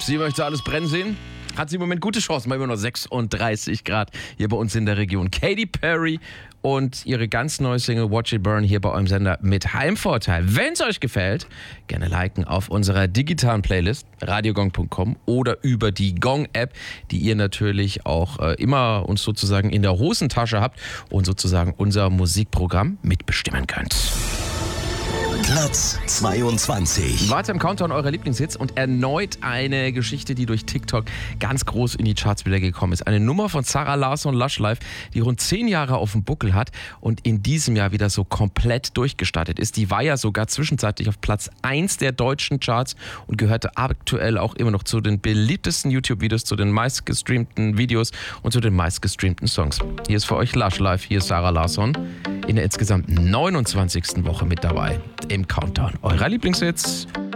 Sie möchte alles brennen sehen? Hat sie im Moment gute Chancen, bei immer noch 36 Grad hier bei uns in der Region. Katy Perry und ihre ganz neue Single Watch It Burn hier bei eurem Sender mit Heimvorteil. Wenn es euch gefällt, gerne liken auf unserer digitalen Playlist radiogong.com oder über die Gong-App, die ihr natürlich auch immer uns sozusagen in der Hosentasche habt und sozusagen unser Musikprogramm mitbestimmen könnt. Platz 22. Weiter im Countdown eurer Lieblingshits und erneut eine Geschichte, die durch TikTok ganz groß in die Charts wieder gekommen ist. Eine Nummer von Zara Larsson, Lush Life, die rund 10 Jahre auf dem Buckel hat und in diesem Jahr wieder so komplett durchgestartet ist. Die war ja sogar zwischenzeitlich auf Platz 1 der deutschen Charts und gehörte aktuell auch immer noch zu den beliebtesten YouTube-Videos, zu den meistgestreamten Videos und zu den meistgestreamten Songs. Hier ist für euch Lush Life, hier ist Zara Larsson in der insgesamt 29. Woche mit dabei im Countdown eurer Lieblingshits.